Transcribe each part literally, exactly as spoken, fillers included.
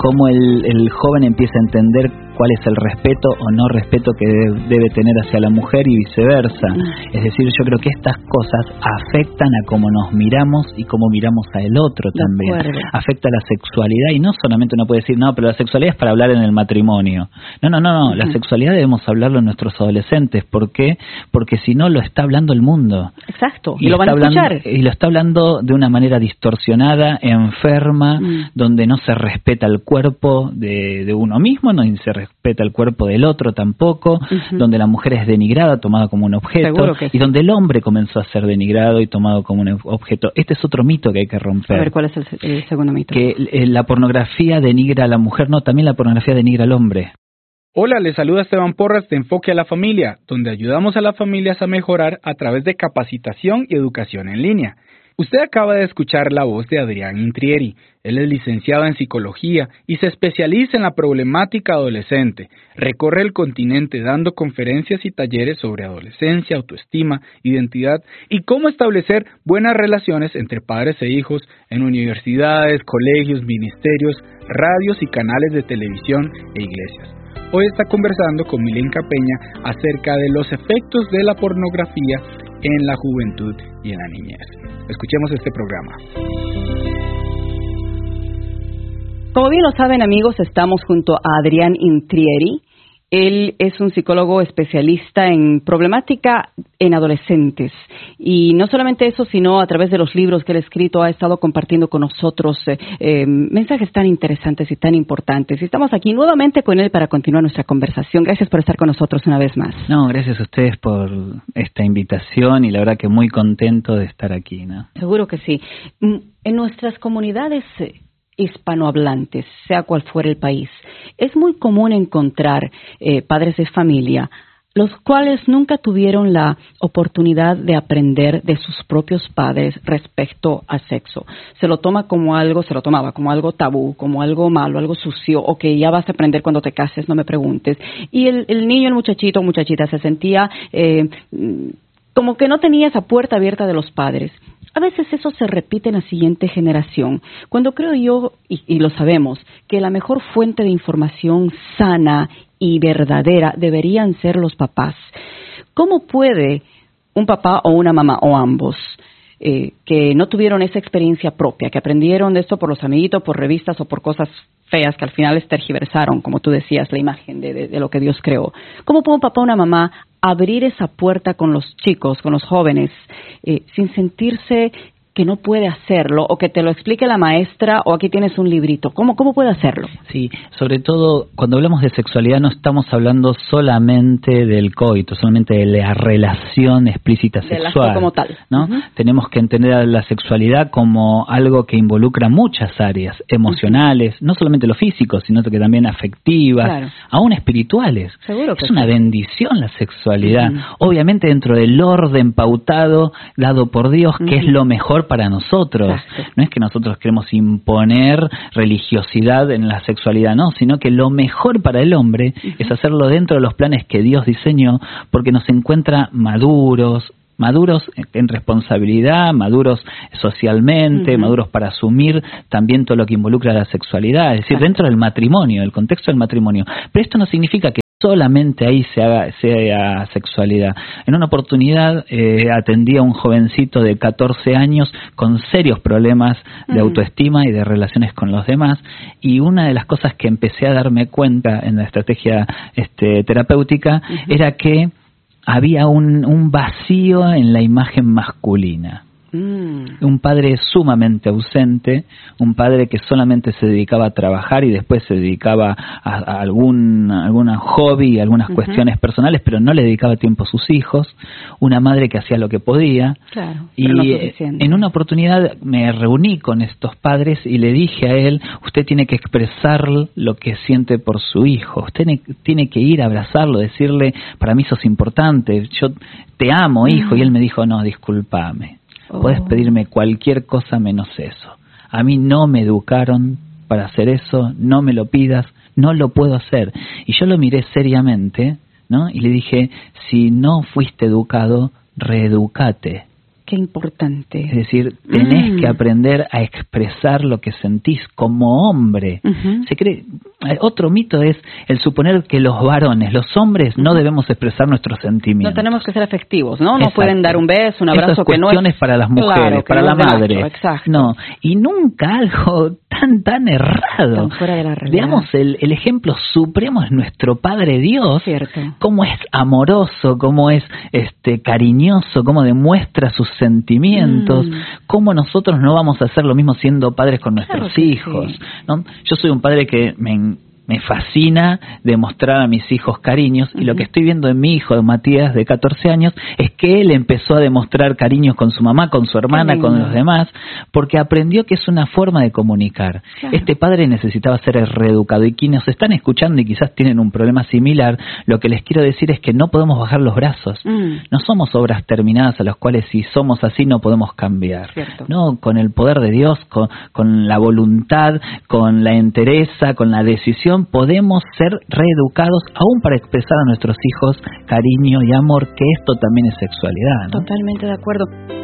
cómo el, el joven empieza a entender cuál es el respeto o no respeto que debe, debe tener hacia la mujer y viceversa. Mm. Es decir, yo creo que estas cosas afectan a cómo nos miramos y cómo miramos a el otro también. Afecta la sexualidad y no solamente uno puede decir, no, pero la sexualidad es para hablar en el matrimonio. No, no, no, no. Uh-huh. La sexualidad debemos hablarlo en nuestros adolescentes. ¿Por qué? Porque si no lo está hablando el mundo. Exacto. Y, y lo van a escuchar. Hablando, y lo está hablando de una manera distorsionada, enferma, mm. donde no se respeta el cuerpo de, de uno mismo, no se respeta el cuerpo del otro tampoco, uh-huh. donde la mujer es denigrada, tomada como un objeto, y sí. donde el hombre comenzó a ser denigrado y tomado como un objeto. Este es otro mito que hay que romper. A ver, ¿cuál es el, el segundo mito? Que eh, la pornografía denigra a la mujer, no, también la pornografía denigra al hombre. Hola, les saluda Esteban Porras de Enfoque a la Familia, donde ayudamos a las familias a mejorar a través de capacitación y educación en línea. Usted acaba de escuchar la voz de Adrián Intrieri. Él es licenciado en psicología y se especializa en la problemática adolescente. Recorre el continente dando conferencias y talleres sobre adolescencia, autoestima, identidad y cómo establecer buenas relaciones entre padres e hijos en universidades, colegios, ministerios, radios y canales de televisión e iglesias. Hoy está conversando con Milenka Peña acerca de los efectos de la pornografía en la juventud y en la niñez. Escuchemos este programa. Como bien lo saben, amigos, estamos junto a Adrián Intrieri. Él es un psicólogo especialista en problemática en adolescentes. Y no solamente eso, sino a través de los libros que él ha escrito, ha estado compartiendo con nosotros eh, eh, mensajes tan interesantes y tan importantes. Y estamos aquí nuevamente con él para continuar nuestra conversación. Gracias por estar con nosotros una vez más. No, gracias a ustedes por esta invitación y la verdad que muy contento de estar aquí, ¿no? Seguro que sí. En nuestras comunidades hispanohablantes, sea cual fuera el país, es muy común encontrar eh, padres de familia los cuales nunca tuvieron la oportunidad de aprender de sus propios padres respecto al sexo. Se lo toma como algo, se lo tomaba como algo tabú, como algo malo, algo sucio, o que ya vas a aprender cuando te cases, no me preguntes. Y el, el niño, el muchachito o muchachita se sentía eh, como que no tenía esa puerta abierta de los padres. A veces eso se repite en la siguiente generación, cuando creo yo, y, y lo sabemos, que la mejor fuente de información sana y verdadera deberían ser los papás. ¿Cómo puede un papá o una mamá, o ambos, eh, que no tuvieron esa experiencia propia, que aprendieron de esto por los amiguitos, por revistas o por cosas feas que al final les tergiversaron, como tú decías, la imagen de, de, de lo que Dios creó? ¿Cómo puede un papá o una mamá abrir esa puerta con los chicos, con los jóvenes, eh, sin sentirse que no puede hacerlo, o que te lo explique la maestra, o aquí tienes un librito? ¿Cómo, cómo puede hacerlo? Sí, sobre todo cuando hablamos de sexualidad no estamos hablando solamente del coito, solamente de la relación explícita sexual. Del acto como tal. ¿No? Uh-huh. Tenemos que entender a la sexualidad como algo que involucra muchas áreas emocionales, uh-huh. no solamente lo físico, sino que también afectivas, claro. aún espirituales. Seguro que es una sí. bendición la sexualidad, uh-huh. obviamente dentro del orden pautado dado por Dios, uh-huh. que es lo mejor para nosotros. Exacto. No es que nosotros queremos imponer religiosidad en la sexualidad, no, sino que lo mejor para el hombre uh-huh. es hacerlo dentro de los planes que Dios diseñó, porque nos encuentra maduros, maduros en responsabilidad, maduros socialmente, uh-huh. maduros para asumir también todo lo que involucra la sexualidad, es decir, dentro del matrimonio, el contexto del matrimonio. Pero esto no significa que solamente ahí se haga, sea sexualidad. En una oportunidad eh, atendí a un jovencito de catorce años con serios problemas de uh-huh. autoestima y de relaciones con los demás, y una de las cosas que empecé a darme cuenta en la estrategia este, terapéutica uh-huh. era que había un, un vacío en la imagen masculina. Mm. Un padre sumamente ausente, un padre que solamente se dedicaba a trabajar y después se dedicaba a, a algún alguna hobby, algunas uh-huh. cuestiones personales, pero no le dedicaba tiempo a sus hijos, una madre que hacía lo que podía. Claro, y no en una oportunidad me reuní con estos padres y le dije a él: usted tiene que expresar lo que siente por su hijo, usted ne- tiene que ir a abrazarlo, decirle: para mí sos importante, yo te amo, hijo. Uh-huh. Y él me dijo: no, discúlpame. Oh. Puedes pedirme cualquier cosa menos eso. A mí no me educaron para hacer eso, no me lo pidas, no lo puedo hacer. Y yo lo miré seriamente, ¿no? Y le dije: si no fuiste educado, reeducate. Qué importante. Es decir, tenés mm. que aprender a expresar lo que sentís como hombre. Uh-huh. Se cree, otro mito es el suponer que los varones, los hombres, no debemos expresar nuestros sentimientos. No tenemos que ser afectivos, ¿no? Exacto. No pueden dar un beso, un abrazo. Esas que no es para las mujeres, claro, para no la es de madre. macho, exacto. No, y nunca algo tan, tan errado. Tan fuera de la realidad. Veamos, el, el ejemplo supremo es nuestro Padre Dios. Cierto. Cómo es amoroso, cómo es este cariñoso, cómo demuestra sus sentimientos, mm. cómo nosotros no vamos a hacer lo mismo siendo padres con nuestros claro hijos. Sí. ¿No? Yo soy un padre que me Me fascina demostrar a mis hijos cariños, y uh-huh. lo que estoy viendo en mi hijo, Matías, de catorce años, es que él empezó a demostrar cariños con su mamá, con su hermana, con los demás, porque aprendió que es una forma de comunicar. Claro. Este padre necesitaba ser reeducado, y quienes nos están escuchando y quizás tienen un problema similar, lo que les quiero decir es que no podemos bajar los brazos. Mm. No somos obras terminadas a las cuales si somos así no podemos cambiar. Cierto. No, con el poder de Dios, con, con la voluntad, con la entereza, con la decisión, podemos ser reeducados aún para expresar a nuestros hijos cariño y amor, que esto también es sexualidad, ¿no? Totalmente de acuerdo.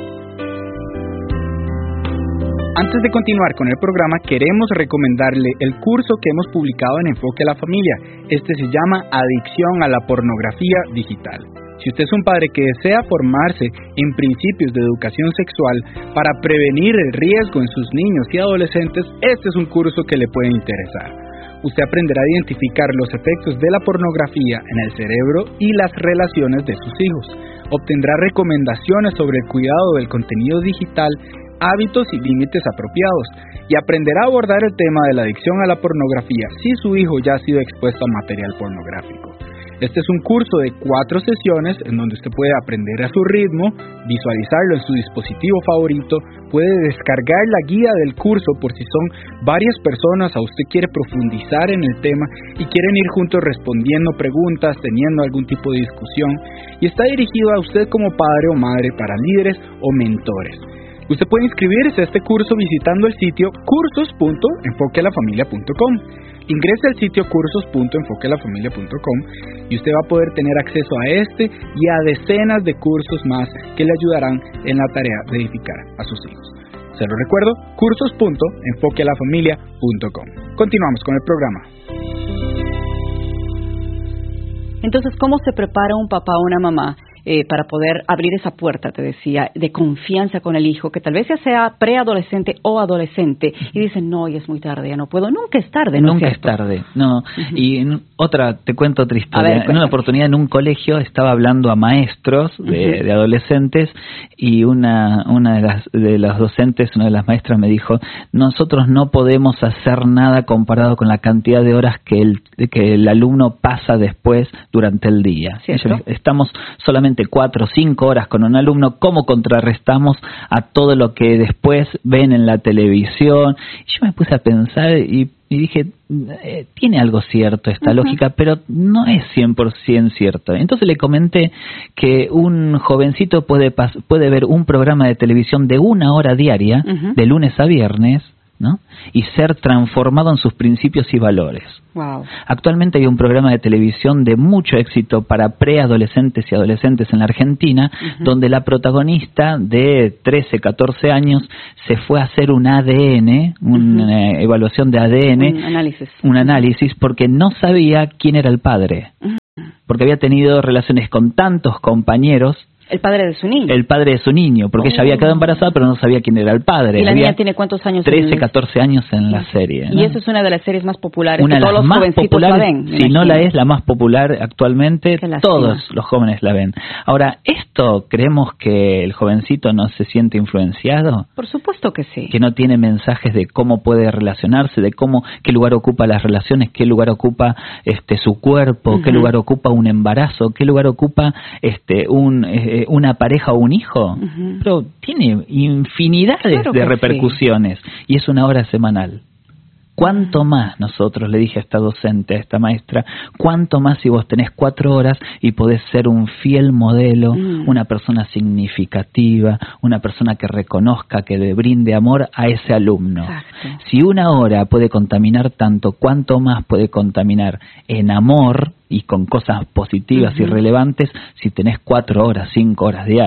Antes de continuar con el programa, queremos recomendarle el curso que hemos publicado en Enfoque a la Familia. Este se llama Adicción a la Pornografía Digital. Si usted es un padre que desea formarse en principios de educación sexual para prevenir el riesgo en sus niños y adolescentes, este es un curso que le puede interesar. Usted aprenderá a identificar los efectos de la pornografía en el cerebro y las relaciones de sus hijos. Obtendrá recomendaciones sobre el cuidado del contenido digital, hábitos y límites apropiados, y aprenderá a abordar el tema de la adicción a la pornografía si su hijo ya ha sido expuesto a material pornográfico. Este es un curso de cuatro sesiones en donde usted puede aprender a su ritmo, visualizarlo en su dispositivo favorito, puede descargar la guía del curso por si son varias personas o usted quiere profundizar en el tema y quieren ir juntos respondiendo preguntas, teniendo algún tipo de discusión, y está dirigido a usted como padre o madre para líderes o mentores. Usted puede inscribirse a este curso visitando el sitio cursos punto enfoque a la familia punto com. Ingrese al sitio cursos punto enfoque a la familia punto com y usted va a poder tener acceso a este y a decenas de cursos más que le ayudarán en la tarea de edificar a sus hijos. Se lo recuerdo, cursos punto enfoque a la familia punto com. Continuamos con el programa. Entonces, ¿cómo se prepara un papá o una mamá eh, para poder abrir esa puerta, te decía, de confianza con el hijo, que tal vez ya sea preadolescente o adolescente, y dicen, no, ya es muy tarde, ya no puedo? Nunca es tarde, ¿no? Nunca es tarde, no. Uh-huh. Y en otra, te cuento otra historia. Ver, en una oportunidad en un colegio estaba hablando a maestros de, uh-huh. de adolescentes, y una, una de las, de las docentes, una de las maestras me dijo, nosotros no podemos hacer nada comparado con la cantidad de horas que el, que el alumno pasa después durante el día. ¿Cierto? Estamos solamente cuatro o cinco horas con un alumno, ¿cómo contrarrestamos a todo lo que después ven en la televisión? Y yo me puse a pensar y, y dije, eh, tiene algo cierto esta uh-huh. lógica, pero no es cien por ciento cierto. Entonces le comenté que un jovencito puede, pas- puede ver un programa de televisión de una hora diaria, uh-huh. de lunes a viernes, ¿no? Y ser transformado en sus principios y valores. Wow. Actualmente hay un programa de televisión de mucho éxito para preadolescentes y adolescentes en la Argentina, uh-huh. donde la protagonista de trece, catorce años se fue a hacer un A D N, una uh-huh. evaluación de A D N, un análisis, un análisis porque no sabía quién era el padre, uh-huh. porque había tenido relaciones con tantos compañeros. El padre de su niño. El padre de su niño, porque oh. ella había quedado embarazada, pero no sabía quién era el padre. ¿Y la había niña tiene cuántos años? trece, catorce años en la serie, ¿no? Y esa es una de las series más populares, una que todos los jovencitos la ven. Si no la es la más popular actualmente, todos los jóvenes la ven. Ahora, ¿esto creemos que el jovencito no se siente influenciado? Por supuesto que sí. Que no tiene mensajes de cómo puede relacionarse, de cómo, qué lugar ocupa las relaciones, qué lugar ocupa este su cuerpo, uh-huh. qué lugar ocupa un embarazo, qué lugar ocupa este un eh, una pareja o un hijo, uh-huh. pero tiene infinidades claro de repercusiones sí. y es una hora semanal. ¿Cuánto uh-huh. más nosotros, le dije a esta docente, a esta maestra, cuánto más si vos tenés cuatro horas y podés ser un fiel modelo, uh-huh. una persona significativa, una persona que reconozca, que le brinde amor a ese alumno? Exacto. Si una hora puede contaminar tanto, ¿cuánto más puede contaminar en amor y con cosas positivas uh-huh. y relevantes si tenés cuatro horas, cinco horas diarias?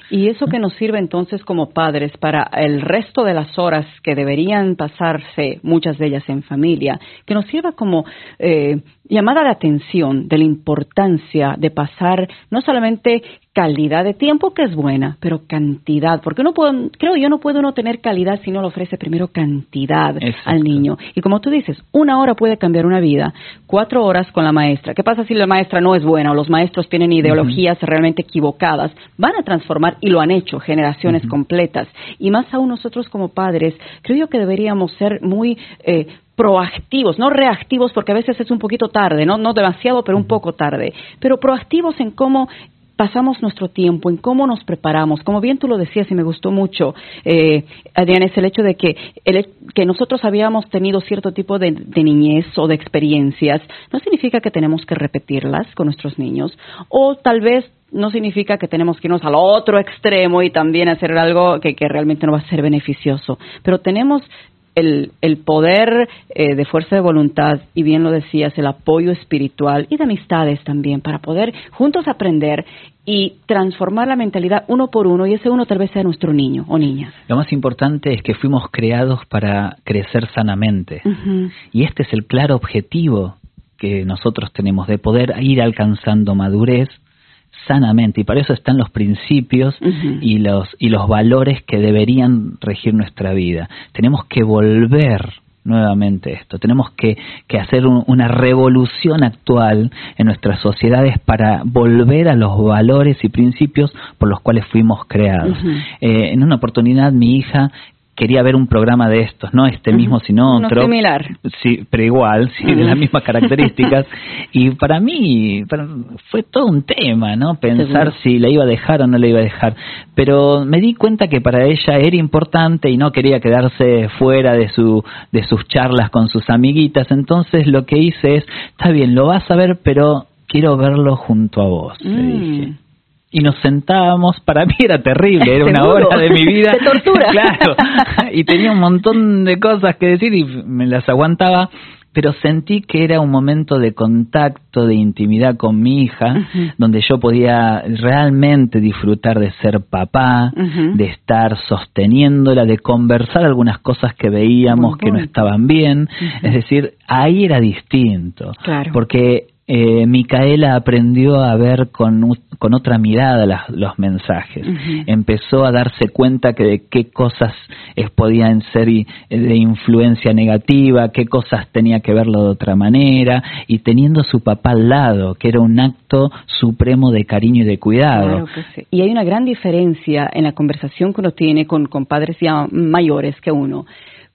Y eso que nos sirve entonces como padres para el resto de las horas que deberían pasarse, muchas de ellas en familia, que nos sirva como eh, llamada de atención de la importancia de pasar no solamente calidad de tiempo, que es buena, pero cantidad, porque no puedo, creo yo no puede uno tener calidad si no le ofrece primero cantidad. Exacto. Al niño. Y como tú dices, una hora puede cambiar una vida, cuatro horas con la maestra. ¿Qué pasa si la maestra no es buena o los maestros tienen ideologías uh-huh. realmente equivocadas? Van a transformar, y lo han hecho, generaciones uh-huh. completas. Y más aún nosotros como padres, creo yo que deberíamos ser muy eh, proactivos, no reactivos, porque a veces es un poquito tarde, no, no demasiado, pero un poco tarde, pero proactivos en cómo pasamos nuestro tiempo, en cómo nos preparamos. Como bien tú lo decías y me gustó mucho, eh, Adriana, es el hecho de que, el, que nosotros habíamos tenido cierto tipo de, de niñez o de experiencias, no significa que tenemos que repetirlas con nuestros niños, o tal vez no significa que tenemos que irnos al otro extremo y también hacer algo que, que realmente no va a ser beneficioso, pero tenemos El, el poder eh, de fuerza de voluntad, y bien lo decías, el apoyo espiritual y de amistades también, para poder juntos aprender y transformar la mentalidad uno por uno, y ese uno tal vez sea nuestro niño o niña. Lo más importante es que fuimos creados para crecer sanamente. Uh-huh. Y este es el claro objetivo que nosotros tenemos, de poder ir alcanzando madurez sanamente, y para eso están los principios uh-huh. y los y los valores que deberían regir nuestra vida. Tenemos que volver nuevamente esto, tenemos que, que hacer un, una revolución actual en nuestras sociedades para volver a los valores y principios por los cuales fuimos creados. Uh-huh. Eh, en una oportunidad mi hija quería ver un programa de estos, no este uh-huh. mismo, sino Uno otro. Similar. Sí, pero igual, sí, uh-huh. de las mismas características. Y para mí para, fue todo un tema, ¿no? Pensar Seguro. si la iba a dejar o no la iba a dejar. Pero me di cuenta que para ella era importante y no quería quedarse fuera de su de sus charlas con sus amiguitas. Entonces lo que hice es, está bien, lo vas a ver, pero quiero verlo junto a vos, mm. le dije. Y nos sentábamos, para mí era terrible, era una ¿Seguro? hora de mi vida. De tortura. Claro, y tenía un montón de cosas que decir y me las aguantaba, pero sentí que era un momento de contacto, de intimidad con mi hija, uh-huh. donde yo podía realmente disfrutar de ser papá, uh-huh. de estar sosteniéndola, de conversar algunas cosas que veíamos que no estaban bien. Uh-huh. Es decir, ahí era distinto. Claro. Porque Eh, Micaela aprendió a ver con, con otra mirada las, los mensajes. Uh-huh. Empezó a darse cuenta que de qué cosas eh, podían ser y, eh, de influencia negativa, qué cosas tenía que verlo de otra manera, y teniendo a su papá al lado, que era un acto supremo de cariño y de cuidado. Claro que sí. Y hay una gran diferencia en la conversación que uno tiene con, con padres ya mayores que uno.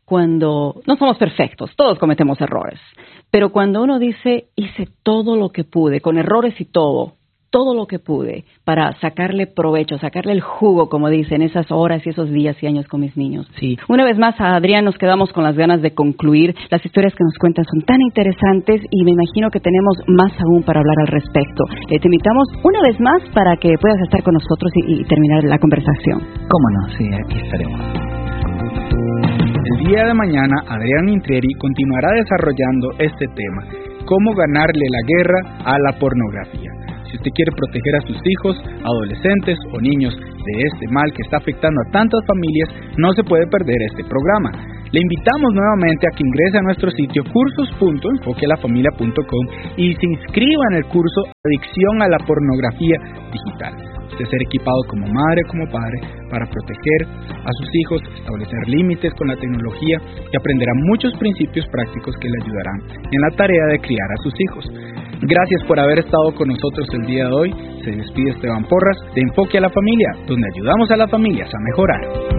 Cuando no somos perfectos, todos cometemos errores, pero cuando uno dice, hice todo lo que pude, con errores y todo, todo lo que pude, para sacarle provecho, sacarle el jugo, como dicen, esas horas y esos días y años con mis niños. Sí. Una vez más, a Adrián, nos quedamos con las ganas de concluir. Las historias que nos cuentan son tan interesantes y me imagino que tenemos más aún para hablar al respecto. Eh, te invitamos una vez más para que puedas estar con nosotros y, y terminar la conversación. ¿Cómo no? Sí, aquí estaremos. El día de mañana, Adrián Intrieri continuará desarrollando este tema, cómo ganarle la guerra a la pornografía. Si usted quiere proteger a sus hijos, adolescentes o niños de este mal que está afectando a tantas familias, no se puede perder este programa. Le invitamos nuevamente a que ingrese a nuestro sitio cursos punto enfoque a la familia punto com y se inscriba en el curso Adicción a la pornografía digital. De ser equipado como madre, como padre, para proteger a sus hijos, establecer límites con la tecnología y aprenderá muchos principios prácticos que le ayudarán en la tarea de criar a sus hijos. Gracias por haber estado con nosotros el día de hoy. Se despide Esteban Porras de Enfoque a la Familia, donde ayudamos a las familias a mejorar.